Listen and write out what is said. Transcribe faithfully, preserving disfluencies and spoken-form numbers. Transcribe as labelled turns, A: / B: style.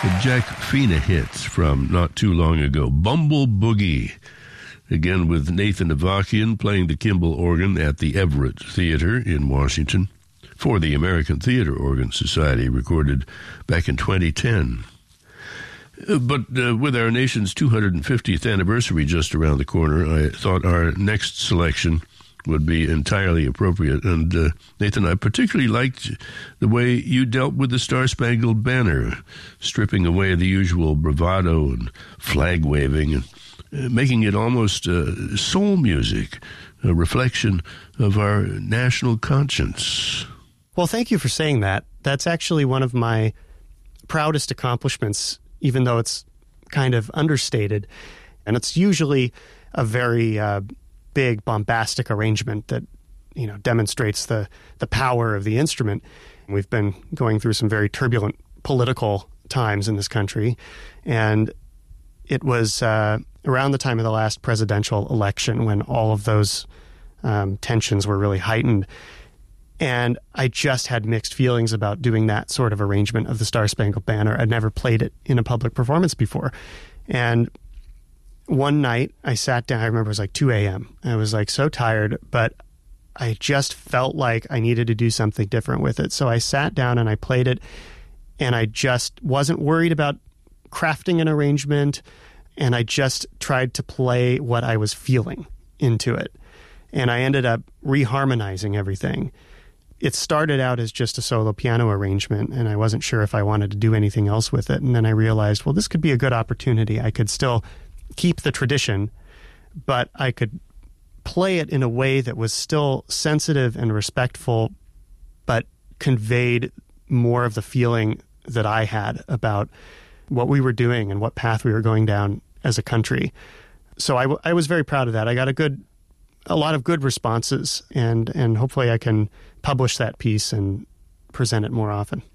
A: The Jack Fina hits from not too long ago, Bumble Boogie, again with Nathan Avakian playing the Kimball organ at the Everett Theater in Washington for the American Theater Organ Society, recorded back in twenty ten. But uh, with our nation's two hundred fiftieth anniversary just around the corner, I thought our next selection would be entirely appropriate. And uh, Nathan, I particularly liked the way you dealt with the Star-Spangled Banner, stripping away the usual bravado and flag waving and uh, making it almost uh, soul music, a reflection of our national conscience.
B: Well, thank you for saying that. That's actually one of my proudest accomplishments, even though it's kind of understated. And it's usually a very uh, big, bombastic arrangement that, you know, demonstrates the, the power of the instrument. We've been going through some very turbulent political times in this country. And it was uh, around the time of the last presidential election when all of those um, tensions were really heightened. And I just had mixed feelings about doing that sort of arrangement of the Star-Spangled Banner. I'd never played it in a public performance before. And one night I sat down, I remember it was like two a.m. I was like so tired, but I just felt like I needed to do something different with it. So I sat down and I played it, and I just wasn't worried about crafting an arrangement, and I just tried to play what I was feeling into it. And I ended up reharmonizing everything. It started out as just a solo piano arrangement, and I wasn't sure if I wanted to do anything else with it. And then I realized, well, this could be a good opportunity. I could still keep the tradition, but I could play it in a way that was still sensitive and respectful, but conveyed more of the feeling that I had about what we were doing and what path we were going down as a country. So I, w- I was very proud of that. I got a good, a lot of good responses, and, and hopefully I can publish that piece and present it more often.